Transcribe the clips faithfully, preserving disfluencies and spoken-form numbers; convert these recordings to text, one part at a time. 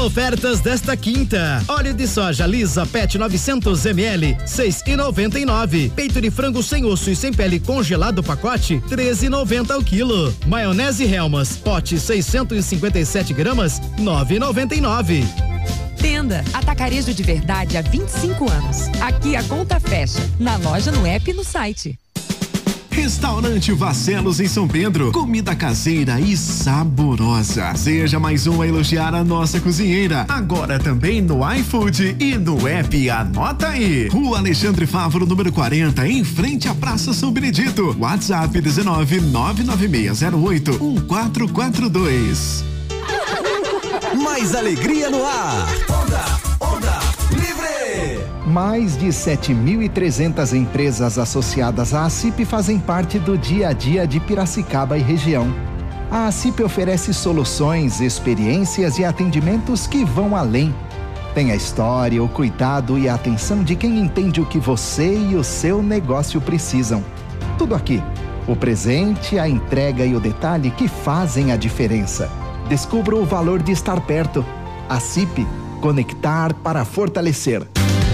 Ofertas desta quinta: óleo de soja lisa Pet novecentos mililitros, seis e noventa e nove. Peito de frango sem osso e sem pele congelado pacote, treze e noventa o quilo. Maionese Hellmann's pote seiscentos e cinquenta e sete gramas, nove e noventa e nove. Tenda Atacarejo de Verdade há vinte e cinco anos. Aqui a conta fecha, na loja, no app e no site. Restaurante Vascelos em São Pedro, comida caseira e saborosa. Seja mais um a elogiar a nossa cozinheira. Agora também no iFood e no app. Anota aí. Rua Alexandre Fávoro, número quarenta, em frente à Praça São Benedito. WhatsApp dezenove, nove nove seis zero oito, um quatro quatro dois. Mais alegria no ar. Onda, onda, livre. Mais de sete mil e trezentas empresas associadas à ACIP fazem parte do dia a dia de Piracicaba e região. A ACIP oferece soluções, experiências e atendimentos que vão além. Tem a história, o cuidado e a atenção de quem entende o que você e o seu negócio precisam. Tudo aqui. O presente, a entrega e o detalhe que fazem a diferença. Descubra o valor de estar perto. ACIP, conectar para fortalecer.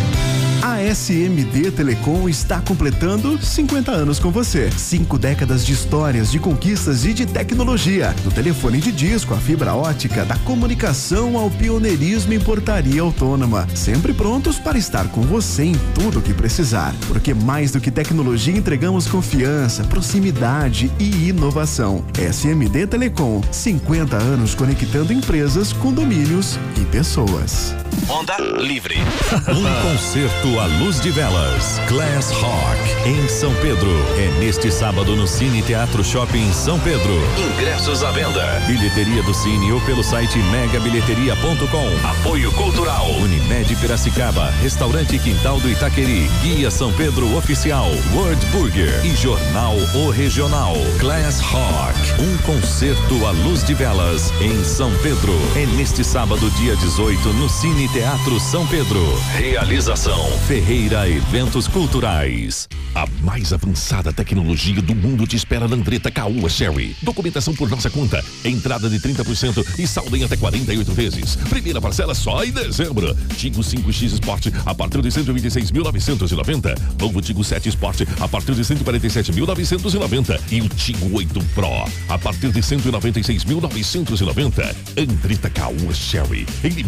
A S M D Telecom está completando cinquenta anos com você. Cinco décadas de histórias, de conquistas e de tecnologia. Do telefone de disco à fibra ótica, da comunicação ao pioneirismo em portaria autônoma. Sempre prontos para estar com você em tudo o que precisar. Porque mais do que tecnologia, entregamos confiança, proximidade e inovação. S M D Telecom, cinquenta anos conectando empresas, condomínios e pessoas. Onda Livre. Um concerto à luz de velas. Class Rock em São Pedro. É neste sábado no Cine Teatro Shopping São Pedro. Ingressos à venda. Bilheteria do Cine ou pelo site mega bilheteria ponto com. Apoio Cultural. Unimed Piracicaba, Restaurante Quintal do Itaqueri, Guia São Pedro Oficial, World Burger e Jornal O Regional. Class Rock, um concerto à luz de velas em São Pedro. É neste sábado, dia dezoito, no Cine Teatro São Pedro. Realização Ferreira Eventos Culturais. A mais avançada tecnologia do mundo te espera na Andretta Caoa Sherry. Documentação por nossa conta. Entrada de trinta por cento e saldo em até quarenta e oito vezes. Primeira parcela só em dezembro. Tigo cinco X Sport a partir de cento e vinte e seis mil novecentos e noventa. Novo Tigo sete Sport a partir de cento e quarenta e sete mil novecentos e noventa. E o Tigo oito Pro a partir de cento e noventa e seis mil novecentos e noventa. Andretta Caoa Sherry. Em